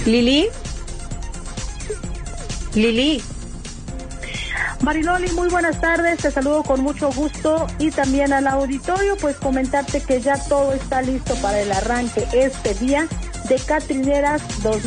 Lili. Lili. Mariloli, muy buenas tardes, te saludo con mucho gusto y también al auditorio, pues comentarte que ya todo está listo para el arranque este día de Catrineras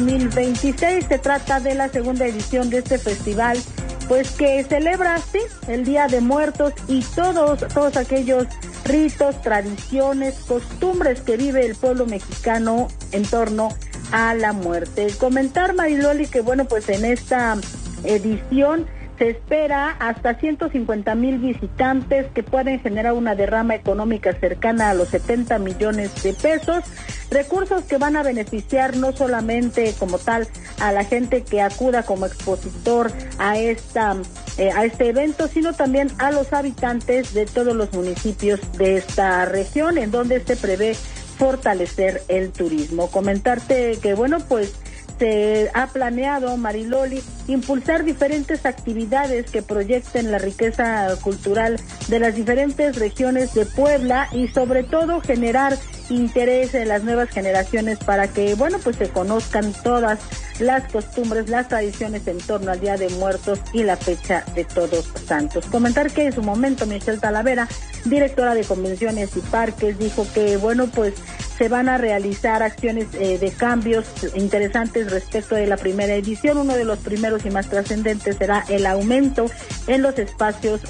2026. Se trata de la segunda edición de este festival, pues que celebra, sí, el Día de Muertos y todos aquellos ritos, tradiciones, costumbres que vive el pueblo mexicano en torno a la muerte. Comentar, Mariloli, que bueno, pues en esta edición se espera hasta 150,000 visitantes que pueden generar una derrama económica cercana a los 70 millones de pesos, recursos que van a beneficiar no solamente como tal a la gente que acuda como expositor a este evento, sino también a los habitantes de todos los municipios de esta región, en donde se prevé fortalecer el turismo. Comentarte que bueno, pues se ha planeado, Mariloli, impulsar diferentes actividades que proyecten la riqueza cultural de las diferentes regiones de Puebla y sobre todo generar interés en las nuevas generaciones para que, bueno, pues se conozcan todas las costumbres, las tradiciones en torno al Día de Muertos y la fecha de Todos Santos. Comentar que en su momento Michelle Talavera, directora de Convenciones y Parques, dijo que, bueno, pues se van a realizar acciones de cambios interesantes respecto de la primera edición. Uno de los primeros y más trascendentes será el aumento en los espacios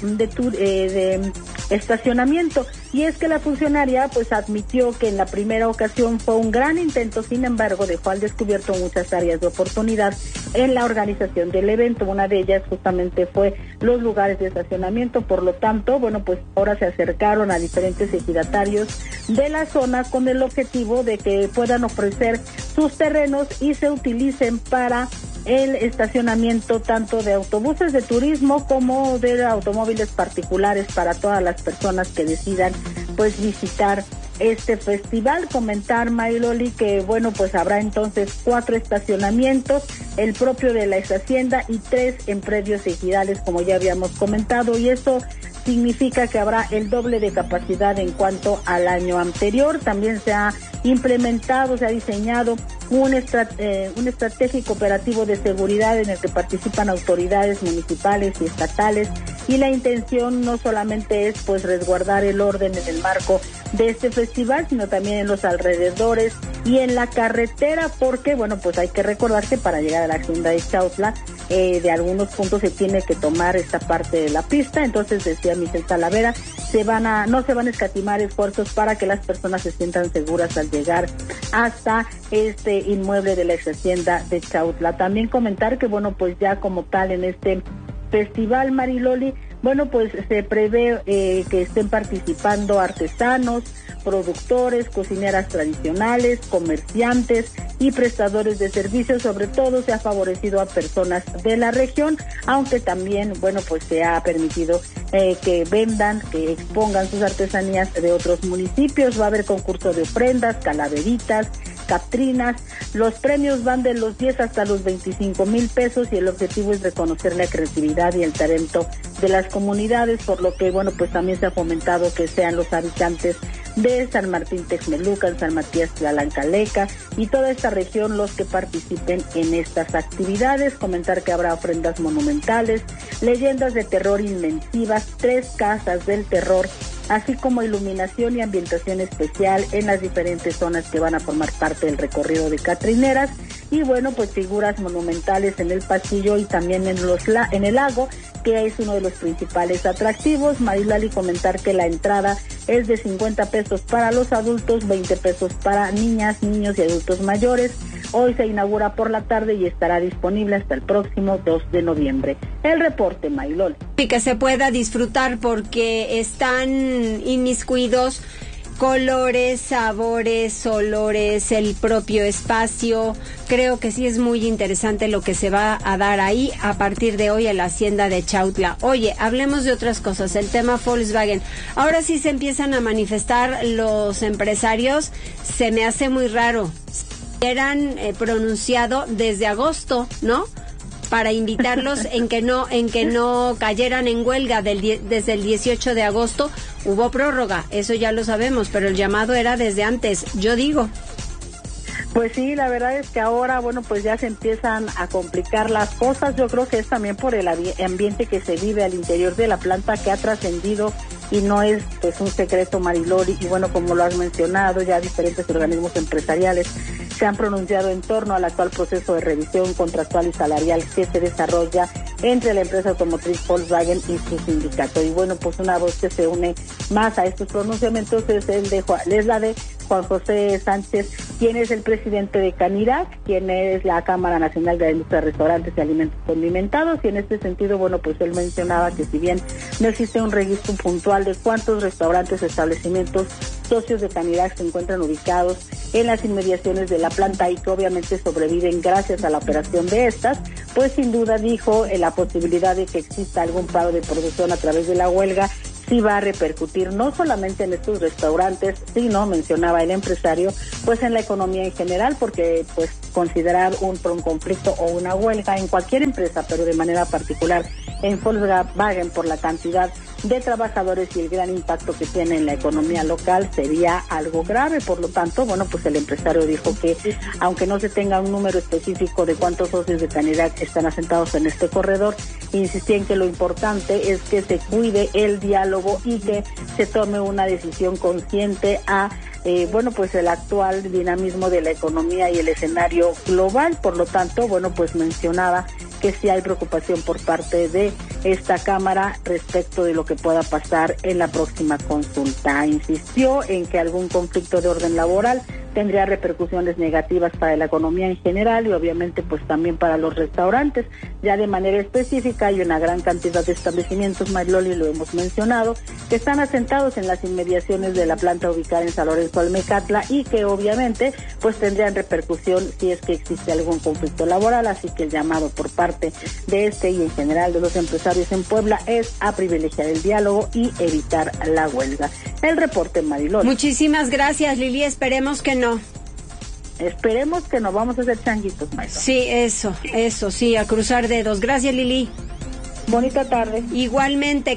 de estacionamiento. Y es que la funcionaria pues admitió que en la primera ocasión fue un gran intento, sin embargo dejó al descubierto muchas áreas de oportunidad en la organización del evento. Una de ellas justamente fue los lugares de estacionamiento. Por lo tanto, bueno, pues ahora se acercaron a diferentes ejidatarios de la zona con el objetivo de que puedan ofrecer sus terrenos y se utilicen para el estacionamiento tanto de autobuses de turismo como de automóviles particulares para todas las personas que decidan pues visitar este festival. Comentar, Mariloli, que bueno, pues habrá entonces 4 estacionamientos, el propio de la ex hacienda y 3 en predios ejidales, como ya habíamos comentado, y eso significa que habrá el doble de capacidad en cuanto al año anterior. También se ha implementado, se ha diseñado un estratégico operativo de seguridad en el que participan autoridades municipales y estatales, y la intención no solamente es pues resguardar el orden en el marco de este festival, sino también en los alrededores y en la carretera, porque bueno, pues hay que recordar que para llegar a la hacienda de Chautla, de algunos puntos se tiene que tomar esta parte de la pista. Entonces, decía Michelle Talavera, no se van a escatimar esfuerzos para que las personas se sientan seguras al llegar hasta este inmueble de la ex hacienda de Chautla. También comentar que bueno, pues ya como tal en este festival, Mariloli, bueno, pues se prevé que estén participando artesanos, productores, cocineras tradicionales, comerciantes y prestadores de servicios. Sobre todo se ha favorecido a personas de la región, aunque también, bueno, pues se ha permitido que vendan, que expongan sus artesanías de otros municipios. Va a haber concurso de ofrendas, calaveritas, catrinas. Los premios van de los 10 hasta los 25,000 pesos y el objetivo es reconocer la creatividad y el talento de las comunidades, por lo que, bueno, pues también se ha fomentado que sean los habitantes de San Martín Texmelucan, San Matías Tlalancaleca y toda esta región los que participen en estas actividades. Comentar que habrá ofrendas monumentales, leyendas de terror inmersivas, 3 casas del terror, así como iluminación y ambientación especial en las diferentes zonas que van a formar parte del recorrido de Catrineras, y bueno, pues figuras monumentales en el pasillo y también en el lago, que es uno de los principales atractivos. Marilali, comentar que la entrada es de 50 pesos para los adultos, 20 pesos para niñas, niños y adultos mayores. Hoy se inaugura por la tarde y estará disponible hasta el próximo 2 de noviembre. El reporte, Mariloli. Y que se pueda disfrutar porque están inmiscuidos colores, sabores, olores, el propio espacio. Creo que sí es muy interesante lo que se va a dar ahí a partir de hoy en la hacienda de Chautla. Oye, hablemos de otras cosas, el tema Volkswagen. Ahora sí se empiezan a manifestar los empresarios, se me hace muy raro. Eran pronunciado desde agosto, ¿no? Para invitarlos en que no cayeran en huelga desde el 18 de agosto. Hubo prórroga, eso ya lo sabemos, pero el llamado era desde antes, yo digo. Pues sí, la verdad es que ahora, bueno, pues ya se empiezan a complicar las cosas. Yo creo que es también por el ambiente que se vive al interior de la planta, que ha trascendido y no es pues un secreto, Mariloli, y bueno, como lo has mencionado, ya diferentes organismos empresariales se han pronunciado en torno al actual proceso de revisión contractual y salarial que se desarrolla entre la empresa automotriz Volkswagen y su sindicato. Y bueno, pues una voz que se une más a estos pronunciamientos es la de Juan José Sánchez, quien es el presidente de Canirac, quien es la Cámara Nacional de la Industria de Restaurantes y Alimentos Condimentados, y en este sentido, bueno, pues él mencionaba que si bien no existe un registro puntual de cuántos restaurantes o establecimientos socios de Canirac se encuentran ubicados en las inmediaciones de la planta y que obviamente sobreviven gracias a la operación de estas, pues sin duda dijo la posibilidad de que exista algún paro de producción a través de la huelga sí va a repercutir no solamente en estos restaurantes, sino, mencionaba el empresario, pues en la economía en general, porque pues considerar un conflicto o una huelga en cualquier empresa, pero de manera particular en Volkswagen por la cantidad de trabajadores y el gran impacto que tiene en la economía local sería algo grave. Por lo tanto, bueno, pues el empresario dijo que aunque no se tenga un número específico de cuántos socios de Canirac están asentados en este corredor, insistía en que lo importante es que se cuide el diálogo y que se tome una decisión consciente a bueno, pues el actual dinamismo de la economía y el escenario global. Por lo tanto, bueno, pues mencionaba que sí hay preocupación por parte de esta Cámara respecto de lo que pueda pasar en la próxima consulta. Insistió en que algún conflicto de orden laboral tendría repercusiones negativas para la economía en general y obviamente pues también para los restaurantes. Ya de manera específica hay una gran cantidad de establecimientos, Mariloli, lo hemos mencionado, que están asentados en las inmediaciones de la planta ubicada en San Lorenzo Almecatla y que obviamente pues tendrían repercusión si es que existe algún conflicto laboral, así que el llamado por parte de este y en general de los empresarios en Puebla es a privilegiar el diálogo y evitar la huelga. El reporte, Mariloli. Muchísimas gracias, Lili, esperemos que no. Esperemos que no, vamos a hacer changuitos, Mariloli. Sí, eso, sí, a cruzar dedos. Gracias, Lili. Bonita tarde. Igualmente,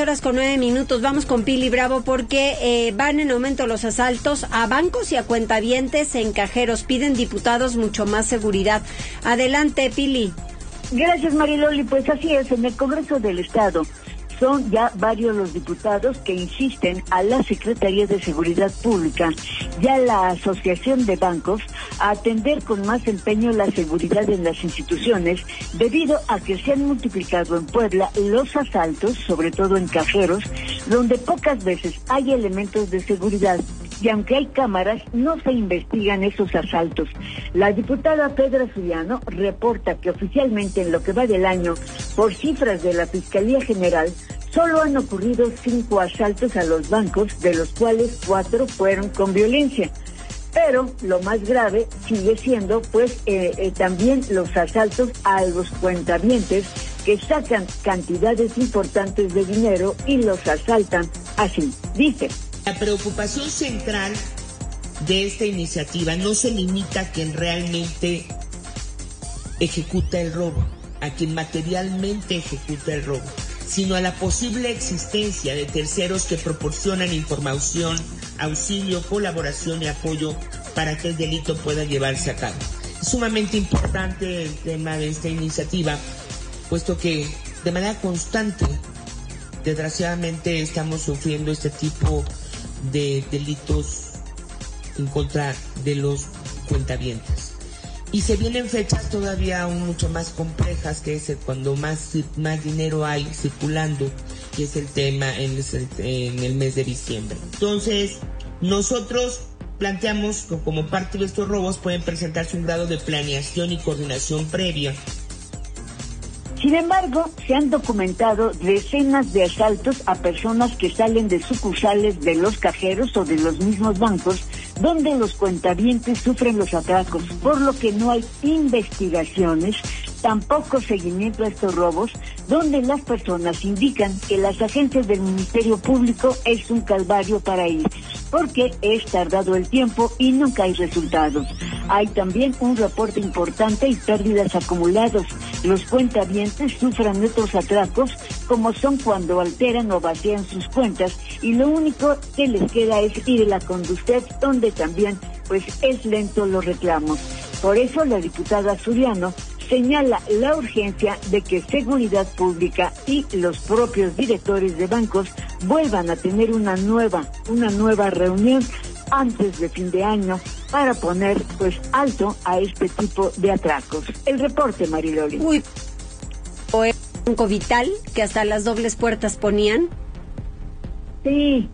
14:09. Vamos con Pili Bravo porque van en aumento los asaltos a bancos y a cuentavientes en cajeros. Piden diputados mucho más seguridad. Adelante, Pili. Gracias, Mariloli. Pues así es, en el Congreso del Estado son ya varios los diputados que insisten a la Secretaría de Seguridad Pública y a la Asociación de Bancos a atender con más empeño la seguridad en las instituciones, debido a que se han multiplicado en Puebla los asaltos, sobre todo en cajeros, donde pocas veces hay elementos de seguridad. Y aunque hay cámaras, no se investigan esos asaltos. La diputada Pedra Suriano reporta que oficialmente en lo que va del año, por cifras de la Fiscalía General, solo han ocurrido 5 asaltos a los bancos, de los cuales 4 fueron con violencia. Pero lo más grave sigue siendo, pues, también los asaltos a los cuentavientes que sacan cantidades importantes de dinero y los asaltan así. Dice: la preocupación central de esta iniciativa no se limita a quien realmente ejecuta el robo, a quien materialmente ejecuta el robo, sino a la posible existencia de terceros que proporcionan información, auxilio, colaboración y apoyo para que el delito pueda llevarse a cabo. Es sumamente importante el tema de esta iniciativa, puesto que de manera constante, desgraciadamente, estamos sufriendo este tipo de delitos en contra de los cuentavientes. Y se vienen fechas todavía aún mucho más complejas, que es cuando más dinero hay circulando, que es el tema en el mes de diciembre. Entonces, nosotros planteamos que como parte de estos robos pueden presentarse un grado de planeación y coordinación previa. Sin embargo, se han documentado decenas de asaltos a personas que salen de sucursales de los cajeros o de los mismos bancos, donde los cuentavientes sufren los atracos, por lo que no hay investigaciones, tampoco seguimiento a estos robos, donde las personas indican que las agencias del Ministerio Público es un calvario para ellos, porque es tardado el tiempo y nunca hay resultados. Hay también un reporte importante y pérdidas acumuladas. Los cuentavientes sufren otros atracos, como son cuando alteran o vacían sus cuentas, y lo único que les queda es ir a la Conducef, donde también pues es lento los reclamos. Por eso la diputada Suriano señala la urgencia de que Seguridad Pública y los propios directores de bancos vuelvan a tener una nueva reunión antes de fin de año para poner pues alto a este tipo de atracos. El reporte, Mariloli. Uy, o el Banco Vital, que hasta las dobles puertas ponían. Sí.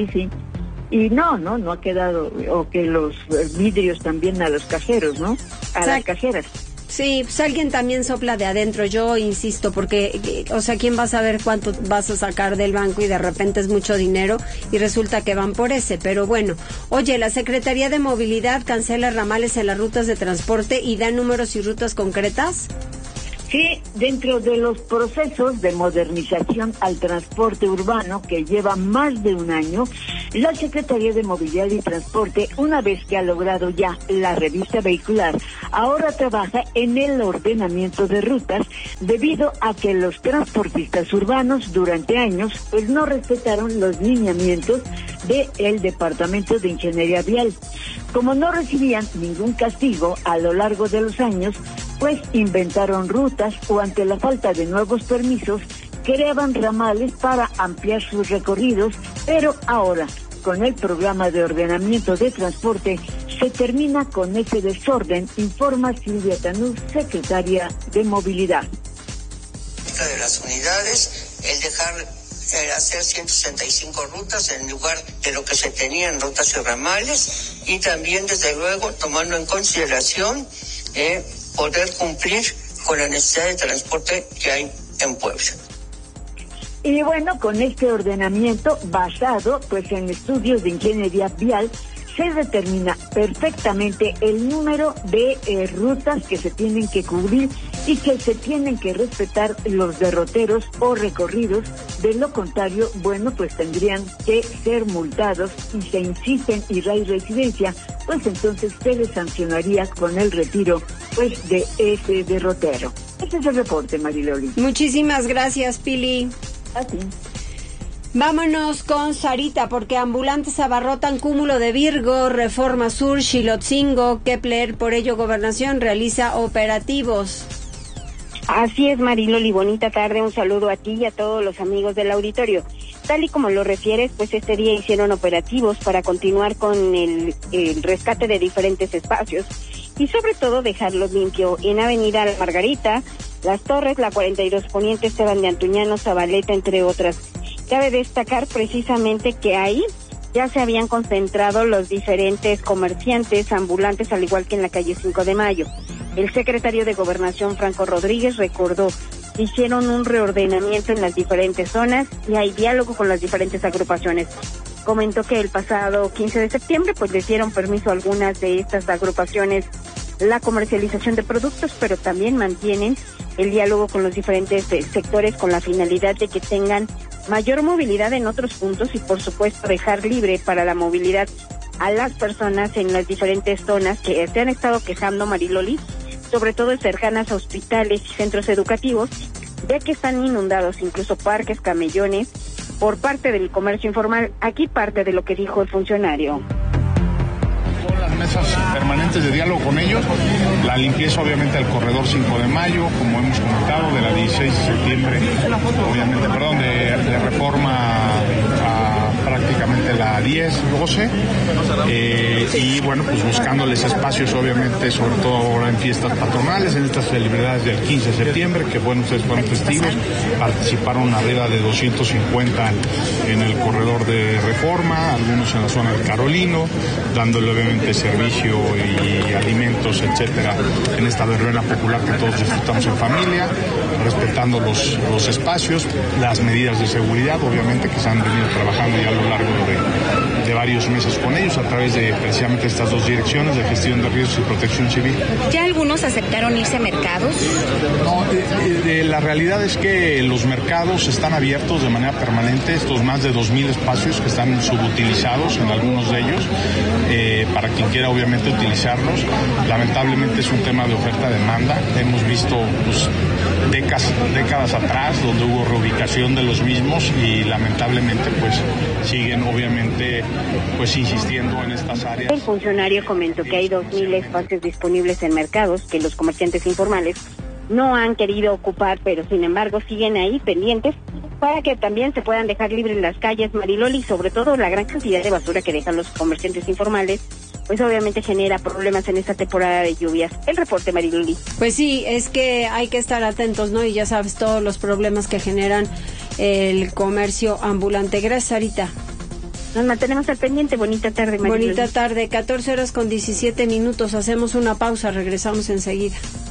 Y no ha quedado, o que los vidrios también a los cajeros, ¿no? Las cajeras. Sí, pues alguien también sopla de adentro, yo insisto, porque, o sea, ¿quién va a saber cuánto vas a sacar del banco y de repente es mucho dinero y resulta que van por ese? Pero bueno, oye, la Secretaría de Movilidad cancela ramales en las rutas de transporte y da números y rutas concretas. Sí, dentro de los procesos de modernización al transporte urbano que lleva más de un año, la Secretaría de Movilidad y Transporte, una vez que ha logrado ya la revista vehicular, ahora trabaja en el ordenamiento de rutas debido a que los transportistas urbanos durante años pues no respetaron los lineamientos del Departamento de Ingeniería Vial. Como no recibían ningún castigo a lo largo de los años, pues inventaron rutas o ante la falta de nuevos permisos, creaban ramales para ampliar sus recorridos, pero ahora, con el programa de ordenamiento de transporte, se termina con ese desorden, informa Silvia Tanús, secretaria de Movilidad. De las unidades, el dejar hacer 165 rutas en lugar de lo que se tenía en rutas y ramales, y también, desde luego, tomando en consideración poder cumplir con la necesidad de transporte que hay en Puebla. Y bueno, con este ordenamiento basado pues en estudios de ingeniería vial, se determina perfectamente el número de rutas que se tienen que cubrir y que se tienen que respetar los derroteros o recorridos. De lo contrario, bueno, pues tendrían que ser multados, y se insisten y hay residencia, pues entonces se les sancionaría con el retiro pues de ese derrotero. Este es el reporte, Mariloli. Muchísimas gracias, Pili. Así. Vámonos con Sarita, porque ambulantes abarrotan cúmulo de Virgo, Reforma Sur, Xilotzingo, Kepler. Por ello, Gobernación realiza operativos. Así es, Mariloli, bonita tarde, un saludo a ti y a todos los amigos del auditorio. Tal y como lo refieres, pues este día hicieron operativos para continuar con el rescate de diferentes espacios y sobre todo dejarlo limpio en Avenida La Margarita, Las Torres, la 42 Poniente, Esteban de Antuñano, Zabaleta, entre otras. Cabe destacar precisamente que ahí ya se habían concentrado los diferentes comerciantes ambulantes, al igual que en la calle 5 de Mayo. El secretario de Gobernación, Franco Rodríguez, recordó que hicieron un reordenamiento en las diferentes zonas y hay diálogo con las diferentes agrupaciones. Comentó que el pasado 15 de septiembre pues les dieron permiso a algunas de estas agrupaciones la comercialización de productos, pero también mantienen el diálogo con los diferentes sectores con la finalidad de que tengan mayor movilidad en otros puntos y por supuesto dejar libre para la movilidad a las personas en las diferentes zonas que se han estado quejando, Mariloli, sobre todo cercanas a hospitales y centros educativos, ya que están inundados incluso parques, camellones, por parte del comercio informal. Aquí parte de lo que dijo el funcionario. Las mesas permanentes de diálogo con ellos, la limpieza obviamente del corredor 5 de Mayo, como hemos comentado, de la 16 de septiembre, obviamente, de Reforma a prácticamente la 10, 12, y bueno, pues buscándoles espacios obviamente, sobre todo ahora en fiestas patronales, en estas celebridades del 15 de septiembre, que bueno, ustedes fueron testigos, participaron arriba de 250 en el corredor de Reforma, algunos en la zona del Carolino, dándole obviamente servicio y alimentos, etcétera, en esta verbena popular que todos disfrutamos en familia, respetando los espacios, las medidas de seguridad, obviamente, que se han venido trabajando ya a lo largo de varios meses con ellos a través de precisamente estas dos direcciones de gestión de riesgos y protección civil. ¿Ya algunos aceptaron irse a mercados? No, la realidad es que los mercados están abiertos de manera permanente, estos más de 2,000 espacios que están subutilizados en algunos de ellos, para quien quiera obviamente utilizarlos, lamentablemente es un tema de oferta-demanda. Hemos visto pues, décadas atrás donde hubo reubicación de los mismos y lamentablemente pues siguen obviamente pues insistiendo en estas áreas. El funcionario comentó que hay 2,000 espacios disponibles en mercados que los comerciantes informales no han querido ocupar, pero sin embargo siguen ahí pendientes para que también se puedan dejar libres las calles, Mariloli, y sobre todo la gran cantidad de basura que dejan los comerciantes informales, pues obviamente genera problemas en esta temporada de lluvias. El reporte, Mariloli. Pues sí, es que hay que estar atentos, ¿no? Y ya sabes todos los problemas que generan el comercio ambulante. Gracias, Sarita. Nos mantenemos al pendiente. Bonita tarde, Mariloli. Bonita tarde, 14 horas con 17 minutos. Hacemos una pausa, regresamos enseguida.